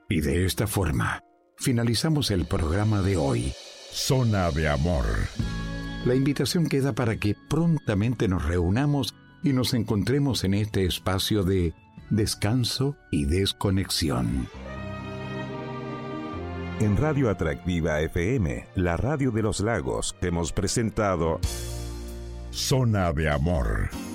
Y de esta forma, finalizamos el programa de hoy. Zona de Amor. La invitación queda para que prontamente nos reunamos y nos encontremos en este espacio de descanso y desconexión. En Radio Atractiva FM, la radio de los lagos, hemos presentado Zona de Amor.